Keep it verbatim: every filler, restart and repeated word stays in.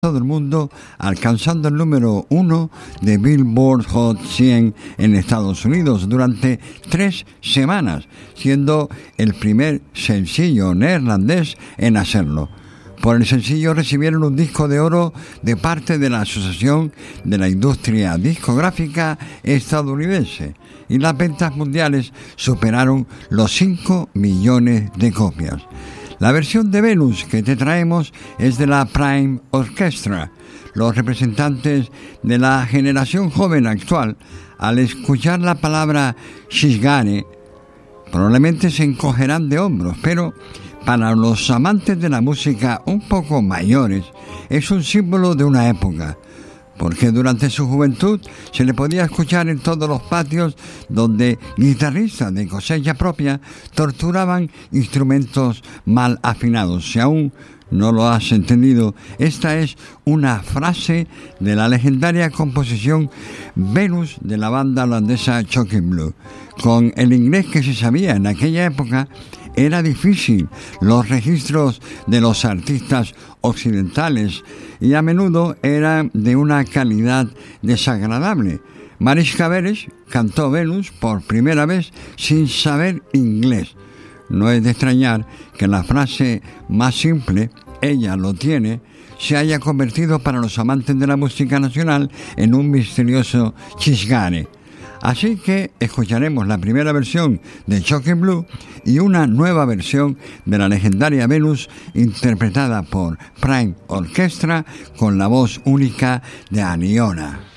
todo el mundo, alcanzando el número uno de Billboard Hot cien en Estados Unidos durante tres semanas, siendo el primer sencillo neerlandés en hacerlo. Por el sencillo recibieron un disco de oro de parte de la Asociación de la Industria Discográfica Estadounidense y las ventas mundiales superaron los cinco millones de copias. La versión de Venus que te traemos es de la Prime Orchestra. Los representantes de la generación joven actual, al escuchar la palabra Shishgane, probablemente se encogerán de hombros, pero para los amantes de la música un poco mayores es un símbolo de una época, porque durante su juventud se le podía escuchar en todos los patios donde guitarristas de cosecha propia torturaban instrumentos mal afinados. Si aún no lo has entendido, esta es una frase de la legendaria composición Venus de la banda holandesa Shocking Blue. Con el inglés que se sabía en aquella época, era difícil los registros de los artistas occidentales y a menudo eran de una calidad desagradable. Mariska Veres cantó Venus por primera vez sin saber inglés. No es de extrañar que la frase más simple, ella lo tiene, se haya convertido para los amantes de la música nacional en un misterioso chisgane. Así que escucharemos la primera versión de Shocking Blue y una nueva versión de la legendaria Venus interpretada por Prime Orchestra con la voz única de Aniona.